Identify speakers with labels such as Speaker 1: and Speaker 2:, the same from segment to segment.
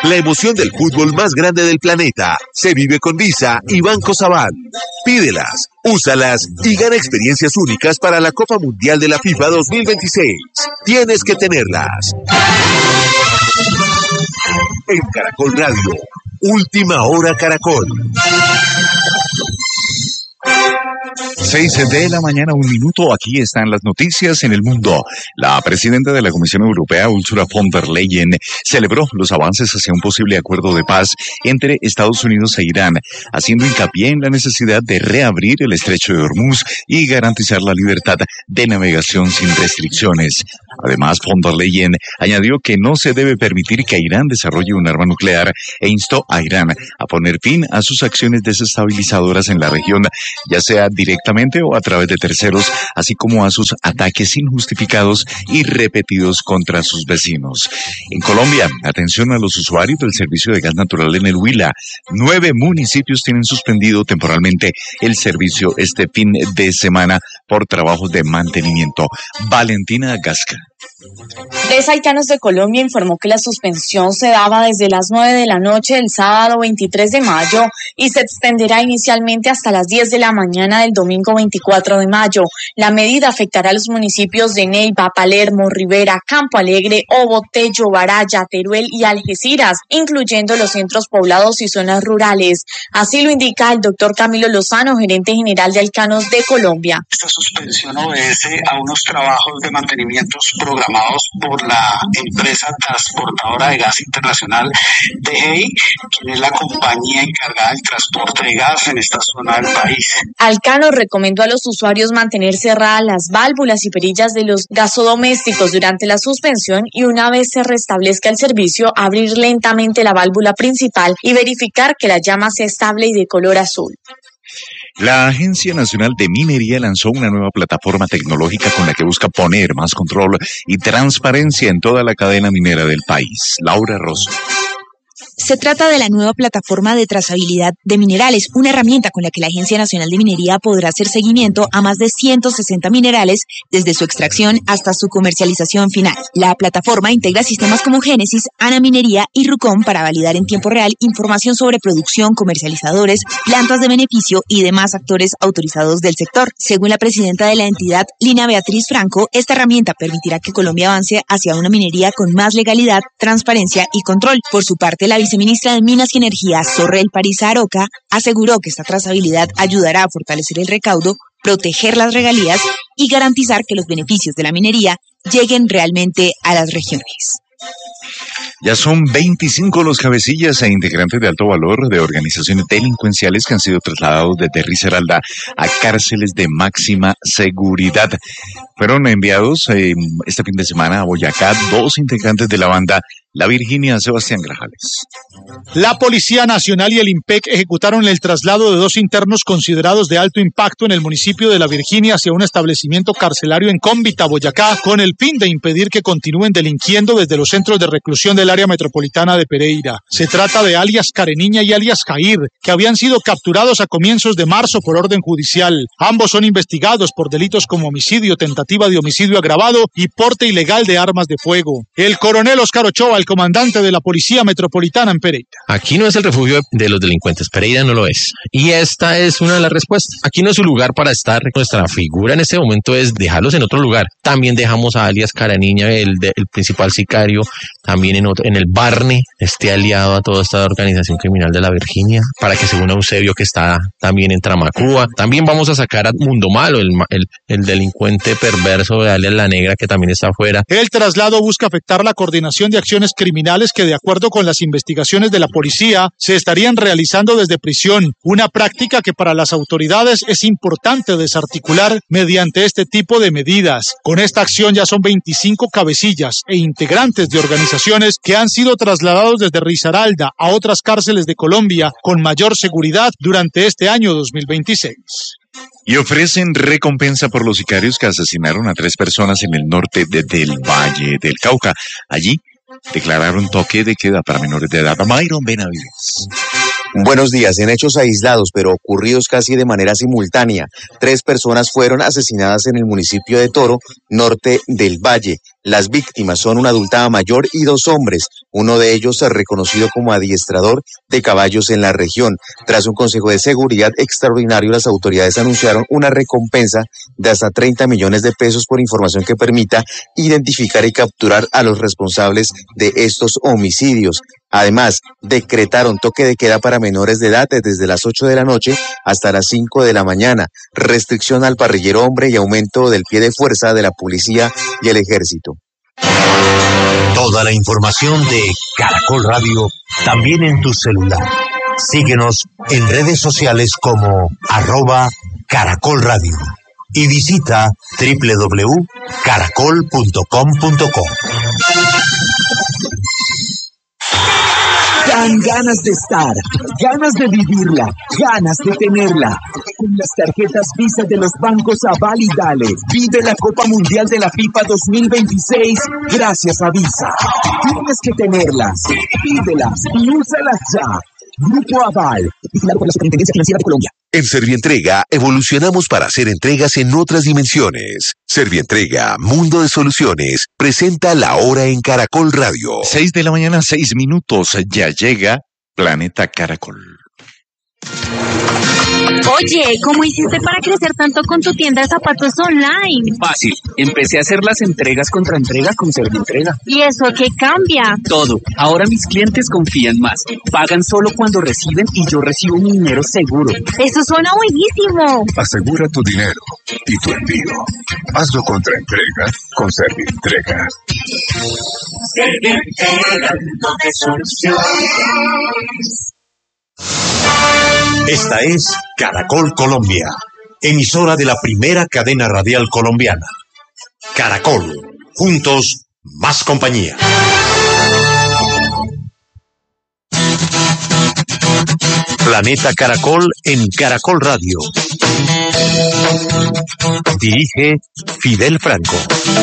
Speaker 1: La emoción del fútbol más grande del planeta se vive con Visa y Banco Sabadell. Pídelas, úsalas y gana experiencias únicas para la Copa Mundial de la FIFA 2026. Tienes que tenerlas. En Caracol Radio, Última Hora Caracol.
Speaker 2: 6 de la mañana, 1 minuto. Aquí están las noticias en el mundo. La presidenta de la Comisión Europea, Ursula von der Leyen, celebró los avances hacia un posible acuerdo de paz entre Estados Unidos e Irán, haciendo hincapié en la necesidad de reabrir el estrecho de Hormuz y garantizar la libertad de navegación sin restricciones. Además, von der Leyen añadió que no se debe permitir que Irán desarrolle un arma nuclear e instó a Irán a poner fin a sus acciones desestabilizadoras en la región, ya sea directamente o a través de terceros, así como a sus ataques injustificados y repetidos contra sus vecinos. En Colombia, atención a los usuarios del servicio de gas natural en el Huila. 9 municipios tienen suspendido temporalmente el servicio este fin de semana por trabajos de mantenimiento. Valentina Gasca.
Speaker 3: Tres Alcanos de Colombia informó que la suspensión se daba desde las 9 de la noche del sábado 23 de mayo y se extenderá inicialmente hasta las 10 de la mañana del domingo 24 de mayo. La medida afectará a los municipios de Neiva, Palermo, Rivera, Campo Alegre, Obotello, Baraya, Teruel y Algeciras, incluyendo los centros poblados y zonas rurales. Así lo indica el doctor Camilo Lozano, gerente general de Alcanos de Colombia.
Speaker 4: Esta suspensión obedece a unos trabajos de mantenimientos programados por la empresa transportadora de gas internacional DGI, quien es la compañía encargada del transporte de gas en esta zona del país.
Speaker 3: Alcanos recomendó a los usuarios mantener cerradas las válvulas y perillas de los gasodomésticos durante la suspensión y una vez se restablezca el servicio, abrir lentamente la válvula principal y verificar que la llama sea estable y de color azul.
Speaker 2: La Agencia Nacional de Minería lanzó una nueva plataforma tecnológica con la que busca poner más control y transparencia en toda la cadena minera del país. Laura Rosso.
Speaker 5: Se trata de la nueva plataforma de trazabilidad de minerales, una herramienta con la que la Agencia Nacional de Minería podrá hacer seguimiento a más de 160 minerales desde su extracción hasta su comercialización final. La plataforma integra sistemas como Génesis, Ana Minería y Rucom para validar en tiempo real información sobre producción, comercializadores, plantas de beneficio y demás actores autorizados del sector. Según la presidenta de la entidad, Lina Beatriz Franco, esta herramienta permitirá que Colombia avance hacia una minería con más legalidad, transparencia y control. Por su parte, la viceministra de Minas y Energía, Sorrel Parisa Aroca, aseguró que esta trazabilidad ayudará a fortalecer el recaudo, proteger las regalías y garantizar que los beneficios de la minería lleguen realmente a las regiones.
Speaker 2: Ya son 25 los cabecillas e integrantes de alto valor de organizaciones delincuenciales que han sido trasladados desde Risaralda a cárceles de máxima seguridad. Fueron enviados este fin de semana a Boyacá 2 integrantes de la banda La Virginia, Sebastián Grajales.
Speaker 6: La Policía Nacional y el IMPEC ejecutaron el traslado de 2 internos considerados de alto impacto en el municipio de La Virginia hacia un establecimiento carcelario en Cómbita, Boyacá, con el fin de impedir que continúen delinquiendo desde los centros de reclusión del área metropolitana de Pereira. Se trata de alias Careniña y alias Jair, que habían sido capturados a comienzos de marzo por orden judicial. Ambos son investigados por delitos como homicidio, tentativa de homicidio agravado y porte ilegal de armas de fuego. El coronel Oscar Ochoa, el comandante de la Policía Metropolitana en Pereira.
Speaker 7: Aquí no es el refugio de los delincuentes, Pereira no lo es. Y esta es una de las respuestas. Aquí no es su lugar para estar. Nuestra figura en este momento es dejarlos en otro lugar. También dejamos a alias Caraniña, el principal sicario, también en el Barney, esté aliado a toda esta organización criminal de La Virginia, para que se una Eusebio, que está también en Tramacúa. También vamos a sacar a Mundo Malo, el delincuente perverso de alias La Negra, que también está afuera.
Speaker 6: El traslado busca afectar la coordinación de acciones criminales que, de acuerdo con las investigaciones de la policía, se estarían realizando desde prisión, una práctica que para las autoridades es importante desarticular mediante este tipo de medidas. Con esta acción ya son 25 cabecillas e integrantes de organizaciones que han sido trasladados desde Risaralda a otras cárceles de Colombia con mayor seguridad durante este año 2026.
Speaker 2: Y ofrecen recompensa por los sicarios que asesinaron a 3 personas en el norte del Valle del Cauca. Allí declararon toque de queda para menores de edad. Myron Benavides.
Speaker 8: Buenos días. En hechos aislados, pero ocurridos casi de manera simultánea, 3 personas fueron asesinadas en el municipio de Toro, norte del Valle. Las víctimas son una adulta mayor y 2 hombres, uno de ellos reconocido como adiestrador de caballos en la región. Tras un consejo de seguridad extraordinario, las autoridades anunciaron una recompensa de hasta 30 millones de pesos por información que permita identificar y capturar a los responsables de estos homicidios. Además, decretaron toque de queda para menores de edad desde las 8 de la noche hasta las 5 de la mañana, restricción al parrillero hombre y aumento del pie de fuerza de la policía y el ejército.
Speaker 9: Toda la información de Caracol Radio también en tu celular. Síguenos en redes sociales como @Caracol Radio y visita www.caracol.com.co.
Speaker 10: Dan ganas de estar, ganas de vivirla, ganas de tenerla. Con las tarjetas Visa de los bancos Aval y Dale, vive la Copa Mundial de la FIFA 2026 gracias a Visa. Tienes que tenerlas, pídelas y úsalas ya. Grupo Aval, vigilado por la Superintendencia Financiera de Colombia.
Speaker 1: En Servientrega evolucionamos para hacer entregas en otras dimensiones. Servientrega, Mundo de Soluciones, presenta La Hora en Caracol Radio.
Speaker 2: 6 de la mañana, 6 minutos. Ya llega Planeta Caracol.
Speaker 11: Oye, ¿cómo hiciste para crecer tanto con tu tienda de zapatos online?
Speaker 12: Fácil, empecé a hacer las entregas contra entregas con Servientrega.
Speaker 11: ¿Y eso qué cambia?
Speaker 12: Todo, ahora mis clientes confían más, pagan solo cuando reciben y yo recibo mi dinero seguro.
Speaker 11: ¡Eso suena buenísimo!
Speaker 13: Asegura tu dinero y tu envío. Hazlo contra entrega con Servientrega.
Speaker 14: Servientrega, Mundo de Soluciones.
Speaker 9: Esta es Caracol Colombia, emisora de la primera cadena radial colombiana. Caracol, juntos, más compañía. Planeta Caracol en Caracol Radio. Dirige Fidel Franco.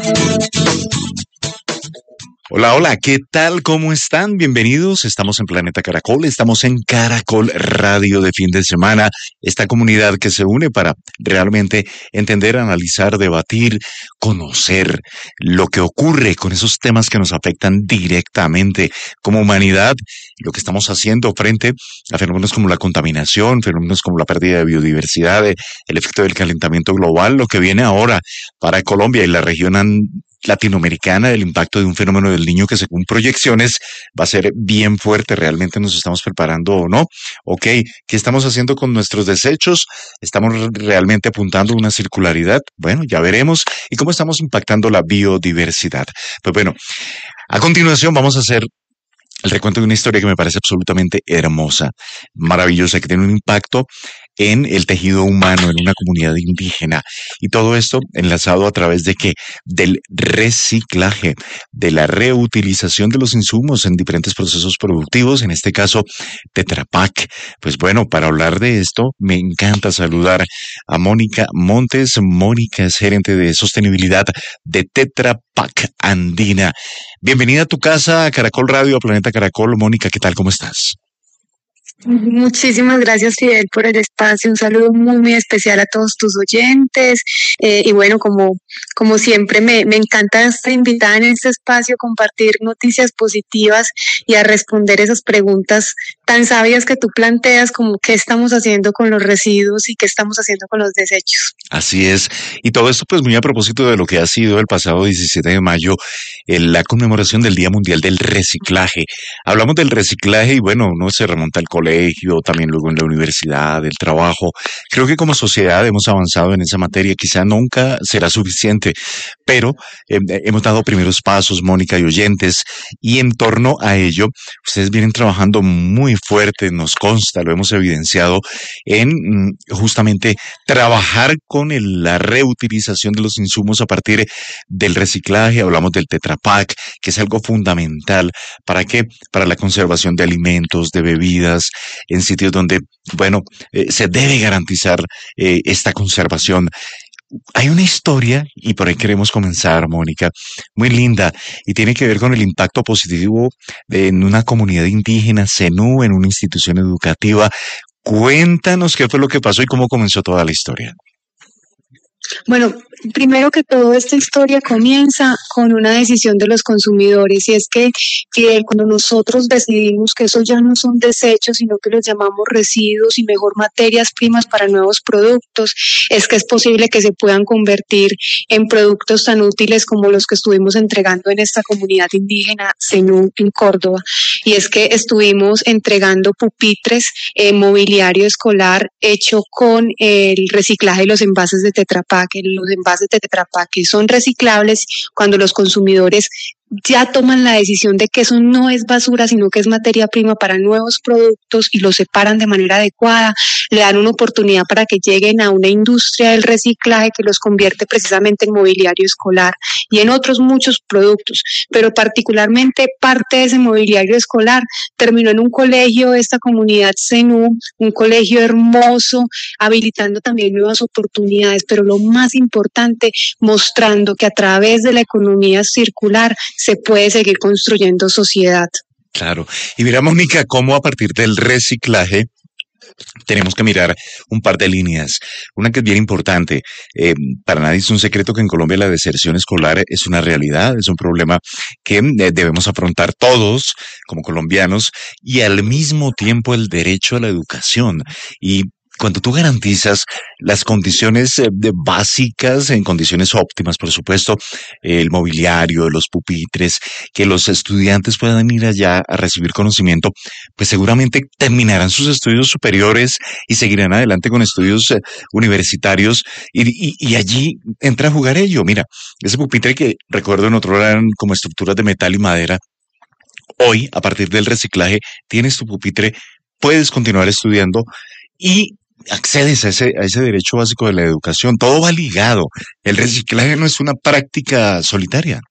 Speaker 2: Hola, hola, ¿qué tal? ¿Cómo están? Bienvenidos. Estamos en Planeta Caracol, estamos en Caracol Radio de fin de semana, esta comunidad que se une para realmente entender, analizar, debatir, conocer lo que ocurre con esos temas que nos afectan directamente como humanidad, lo que estamos haciendo frente a fenómenos como la contaminación, fenómenos como la pérdida de biodiversidad, el efecto del calentamiento global, lo que viene ahora para Colombia y la región latinoamericana, el impacto de un fenómeno del Niño que según proyecciones va a ser bien fuerte. ¿Realmente nos estamos preparando o no? Ok, ¿qué estamos haciendo con nuestros desechos? ¿Estamos realmente apuntando a una circularidad? Bueno, ya veremos. ¿Y cómo estamos impactando la biodiversidad? Pues bueno, a continuación vamos a hacer el recuento de una historia que me parece absolutamente hermosa, maravillosa, que tiene un impacto en el tejido humano, en una comunidad indígena. Y todo esto enlazado a través de ¿qué? Del reciclaje, de la reutilización de los insumos en diferentes procesos productivos, en este caso Tetra Pak. Pues bueno, para hablar de esto, me encanta saludar a Mónica Montes. Mónica es gerente de sostenibilidad de Tetra Pak Andina. Bienvenida a tu casa, a Caracol Radio, a Planeta Caracol. Mónica, ¿qué tal? ¿Cómo estás?
Speaker 15: Muchísimas gracias, Fidel, por el espacio. Un saludo muy, muy especial a todos tus oyentes. Y bueno, como siempre, me encanta estar invitada en este espacio, compartir noticias positivas y a responder esas preguntas tan sabias que tú planteas, como qué estamos haciendo con los residuos y qué estamos haciendo con los desechos.
Speaker 2: Así es. Y todo esto, pues, muy a propósito de lo que ha sido el pasado 17 de mayo, la conmemoración del Día Mundial del Reciclaje. Hablamos del reciclaje y, bueno, uno se remonta al colegio, también luego en la universidad, el trabajo. Creo que como sociedad hemos avanzado en esa materia. Quizá nunca será suficiente, pero hemos dado primeros pasos, Mónica y oyentes, y en torno a ello, ustedes vienen trabajando muy fuerte, nos consta, lo hemos evidenciado, en justamente trabajar con la reutilización de los insumos a partir del reciclaje. Hablamos del Tetra Pak, que es algo fundamental. ¿Para qué? Para la conservación de alimentos, de bebidas, en sitios donde, bueno, se debe garantizar esta conservación. Hay una historia, y por ahí queremos comenzar, Mónica, muy linda, y tiene que ver con el impacto positivo en una comunidad indígena, Zenú, en una institución educativa. Cuéntanos qué fue lo que pasó y cómo comenzó toda la historia.
Speaker 15: Bueno, primero que todo, esta historia comienza con una decisión de los consumidores, y es que cuando nosotros decidimos que esos ya no son desechos, sino que los llamamos residuos y mejor materias primas para nuevos productos, es que es posible que se puedan convertir en productos tan útiles como los que estuvimos entregando en esta comunidad indígena Zenú en Córdoba. Y es que estuvimos entregando pupitres, mobiliario escolar hecho con el reciclaje de los envases de Tetra Pak. Los envases de Tetra Pak que son reciclables cuando los consumidores ya toman la decisión de que eso no es basura, sino que es materia prima para nuevos productos y lo separan de manera adecuada, le dan una oportunidad para que lleguen a una industria del reciclaje que los convierte precisamente en mobiliario escolar y en otros muchos productos, pero particularmente parte de ese mobiliario escolar terminó en un colegio de esta comunidad Zenú, un colegio hermoso, habilitando también nuevas oportunidades, pero lo más importante, mostrando que a través de la economía circular se puede seguir construyendo sociedad.
Speaker 2: Claro. Y mira, Mónica, cómo a partir del reciclaje tenemos que mirar un par de líneas. Una que es bien importante. Para nadie es un secreto que en Colombia la deserción escolar es una realidad, es un problema que debemos afrontar todos como colombianos, y al mismo tiempo el derecho a la educación. Y cuando tú garantizas las condiciones básicas, en condiciones óptimas, por supuesto, el mobiliario, los pupitres, que los estudiantes puedan ir allá a recibir conocimiento, pues seguramente terminarán sus estudios superiores y seguirán adelante con estudios universitarios, y allí entra a jugar ello. Mira, ese pupitre que recuerdo en otro eran como estructuras de metal y madera, hoy, a partir del reciclaje, tienes tu pupitre, puedes continuar estudiando y accedes a ese derecho básico de la educación. Todo va ligado. El reciclaje no es una práctica solitaria.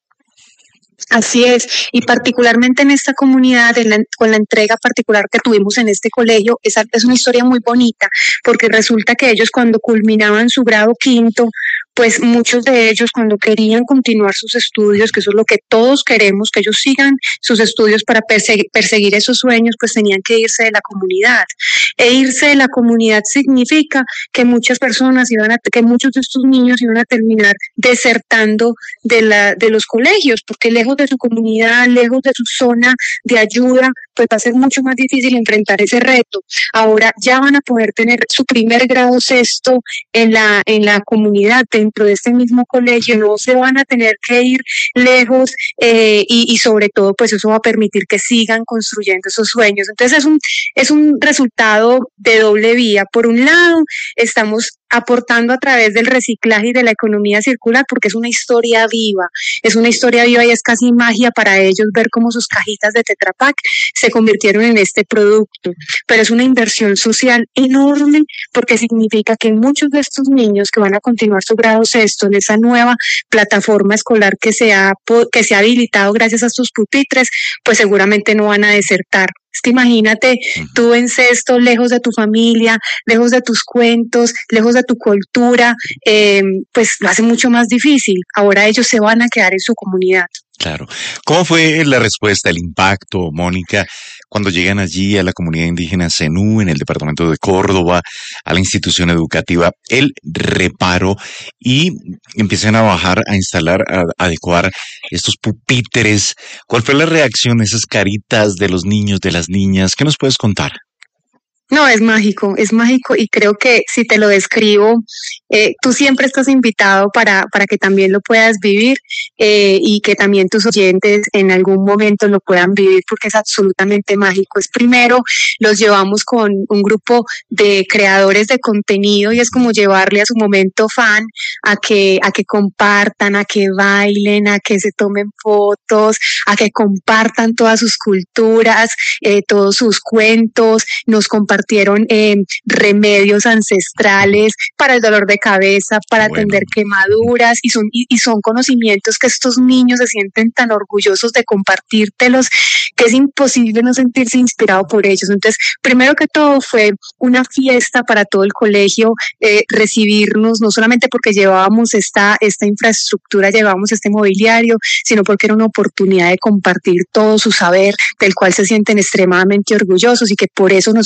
Speaker 15: Así es, y particularmente en esta comunidad, con la entrega particular que tuvimos en este colegio, es una historia muy bonita, porque resulta que ellos cuando culminaban su grado quinto, pues muchos de ellos cuando querían continuar sus estudios, que eso es lo que todos queremos, que ellos sigan sus estudios para perseguir esos sueños, pues tenían que irse de la comunidad. E irse de la comunidad significa que muchas personas que muchos de estos niños iban a terminar desertando de los colegios, porque lejos de su comunidad, lejos de su zona de ayuda, pues va a ser mucho más difícil enfrentar ese reto. Ahora ya van a poder tener su primer grado sexto en la comunidad, dentro de este mismo colegio, no se van a tener que ir lejos, y sobre todo pues eso va a permitir que sigan construyendo esos sueños. Entonces es un resultado de doble vía. Por un lado, estamos aportando a través del reciclaje y de la economía circular, porque es una historia viva y es casi magia para ellos ver cómo sus cajitas de Tetra Pak se convirtieron en este producto, pero es una inversión social enorme, porque significa que muchos de estos niños que van a continuar su grado sexto en esa nueva plataforma escolar que se ha habilitado gracias a estos pupitres, pues seguramente no van a desertar. Es que imagínate tú en sexto, lejos de tu familia, lejos de tus cuentos, lejos de tu cultura, pues lo hace mucho más difícil. Ahora ellos se van a quedar en su comunidad.
Speaker 2: Claro. ¿Cómo fue la respuesta, el impacto, Mónica, cuando llegan allí a la comunidad indígena Zenú, en el departamento de Córdoba, a la institución educativa, el reparo, y empiezan a bajar, a instalar, a adecuar estos pupitres? ¿Cuál fue la reacción, esas caritas de los niños, de las niñas? ¿Qué nos puedes contar?
Speaker 15: No, es mágico, y creo que si te lo describo, tú siempre estás invitado para que también lo puedas vivir, y que también tus oyentes en algún momento lo puedan vivir, porque es absolutamente mágico. Es primero, los llevamos con un grupo de creadores de contenido y es como llevarle a su momento fan a que compartan, a que bailen, a que se tomen fotos, a que compartan todas sus culturas, todos sus cuentos. Nos compartieron remedios ancestrales para el dolor de cabeza, para atender quemaduras, y son conocimientos que estos niños se sienten tan orgullosos de compartírtelos que es imposible no sentirse inspirado por ellos. Entonces, primero que todo fue una fiesta para todo el colegio, recibirnos, no solamente porque llevábamos esta infraestructura, llevábamos este mobiliario, sino porque era una oportunidad de compartir todo su saber, del cual se sienten extremadamente orgullosos, y que por eso nosotros tenemos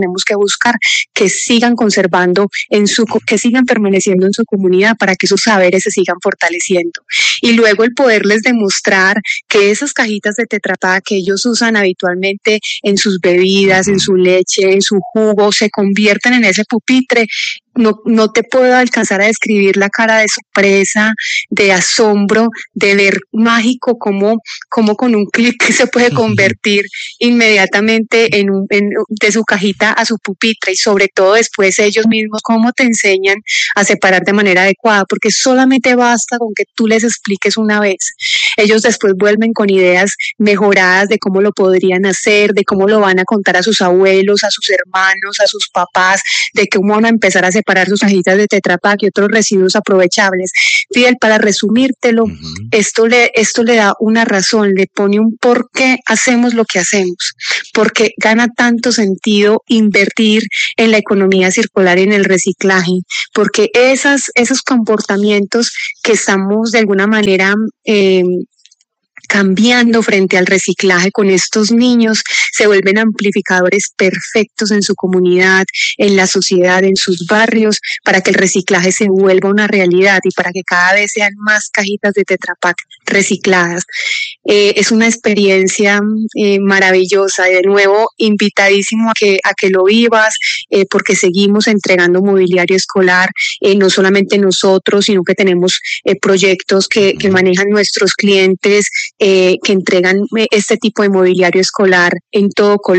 Speaker 15: tenemos que buscar que sigan conservando que sigan permaneciendo en su comunidad para que sus saberes se sigan fortaleciendo. Y luego el poderles demostrar que esas cajitas de Tetra Pak que ellos usan habitualmente en sus bebidas, en su leche, en su jugo, se convierten en ese pupitre. No te puedo alcanzar a describir la cara de sorpresa, de asombro, de ver mágico cómo con un clic se puede convertir inmediatamente de su cajita a su pupitre, y sobre todo después ellos mismos cómo te enseñan a separar de manera adecuada, porque solamente basta con que tú les expliques una vez. Ellos después vuelven con ideas mejoradas de cómo lo podrían hacer, de cómo lo van a contar a sus abuelos, a sus hermanos, a sus papás, de cómo van a empezar a separar sus cajitas de Tetra Pak y otros residuos aprovechables. Fidel, para resumírtelo, esto le da una razón, le pone un por qué hacemos lo que hacemos, porque gana tanto sentido invertir en la economía circular y en el reciclaje, porque esos comportamientos que estamos de alguna manera cambiando frente al reciclaje con estos niños se vuelven amplificadores perfectos en su comunidad, en la sociedad, en sus barrios, para que el reciclaje se vuelva una realidad y para que cada vez sean más cajitas de Tetra Pak recicladas. Es una experiencia maravillosa, y de nuevo invitadísimo a que lo vivas, porque seguimos entregando mobiliario escolar, no solamente nosotros, sino que tenemos proyectos que manejan nuestros clientes, que entregan este tipo de mobiliario escolar en todo Colombia.